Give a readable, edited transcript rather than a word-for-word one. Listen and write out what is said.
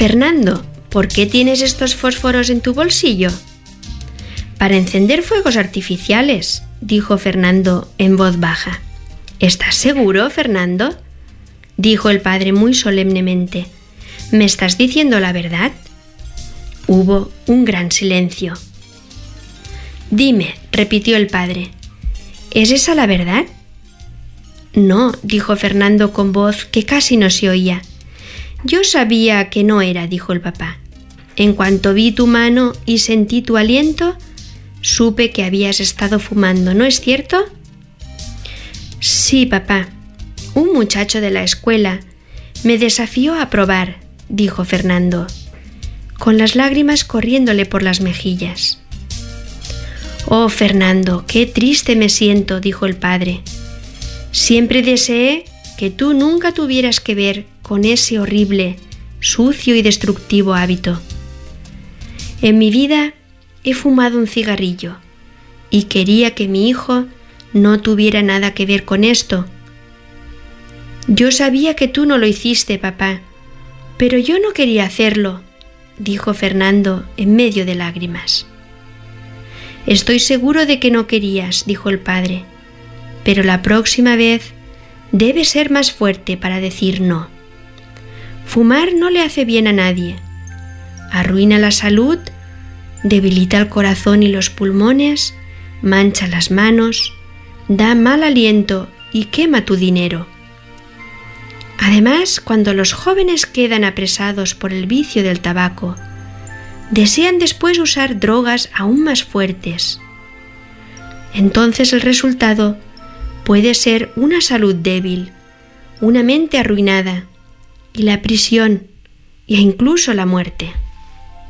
Fernando, ¿por qué tienes estos fósforos en tu bolsillo? Para encender fuegos artificiales, dijo Fernando en voz baja. ¿Estás seguro, Fernando?, dijo el padre muy solemnemente. ¿Me estás diciendo la verdad? Hubo un gran silencio. Dime, repitió el padre, ¿es esa la verdad? No, dijo Fernando con voz que casi no se oía. Yo sabía que no era, dijo el papá. En cuanto vi tu mano y sentí tu aliento, supe que habías estado fumando, ¿no es cierto? Sí, papá. Un muchacho de la escuela me desafió a probar, dijo Fernando, con las lágrimas corriéndole por las mejillas. Oh, Fernando, qué triste me siento, dijo el padre. Siempre deseé que tú nunca tuvieras que ver con ese horrible, sucio y destructivo hábito. En mi vida he fumado un cigarrillo y quería que mi hijo no tuviera nada que ver con esto. Yo sabía que tú no lo hiciste, papá, pero yo no quería hacerlo, dijo Fernando en medio de lágrimas. Estoy seguro de que no querías, dijo el padre, pero la próxima vez debes ser más fuerte para decir no. Fumar no le hace bien a nadie. Arruina la salud, debilita el corazón y los pulmones, mancha las manos, da mal aliento y quema tu dinero. Además, cuando los jóvenes quedan apresados por el vicio del tabaco, desean después usar drogas aún más fuertes. Entonces el resultado puede ser una salud débil, una mente arruinada y la prisión e incluso la muerte.